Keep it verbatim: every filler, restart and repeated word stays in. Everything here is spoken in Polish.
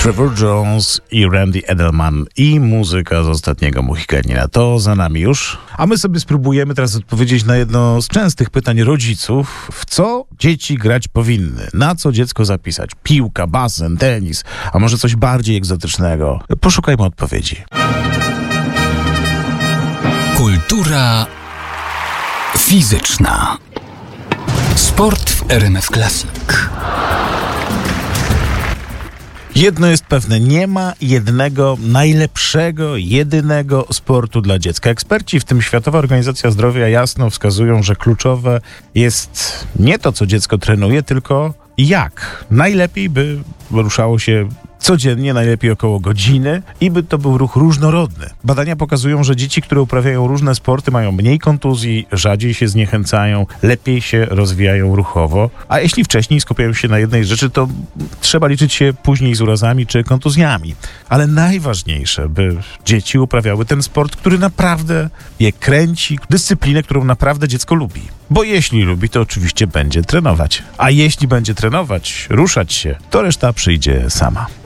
Trevor Jones i Randy Edelman i muzyka z ostatniego Mohikanina. To za nami już. A my sobie spróbujemy teraz odpowiedzieć na jedno z częstych pytań rodziców. W co dzieci grać powinny? Na co dziecko zapisać? Piłka, basen, tenis, a może coś bardziej egzotycznego? Poszukajmy odpowiedzi. Kultura fizyczna. Sport w R M F Classic. Jedno jest pewne, nie ma jednego najlepszego, jedynego sportu dla dziecka. Eksperci, w tym Światowa Organizacja Zdrowia, jasno wskazują, że kluczowe jest nie to, co dziecko trenuje, tylko jak. Najlepiej by ruszało się codziennie, najlepiej około godziny i by to był ruch różnorodny. Badania pokazują, że dzieci, które uprawiają różne sporty, mają mniej kontuzji, rzadziej się zniechęcają, lepiej się rozwijają ruchowo, a jeśli wcześniej skupiają się na jednej rzeczy, to trzeba liczyć się później z urazami czy kontuzjami. Ale najważniejsze, by dzieci uprawiały ten sport, który naprawdę je kręci, dyscyplinę, którą naprawdę dziecko lubi. Bo jeśli lubi, to oczywiście będzie trenować. A jeśli będzie trenować, ruszać się, to reszta przyjdzie sama.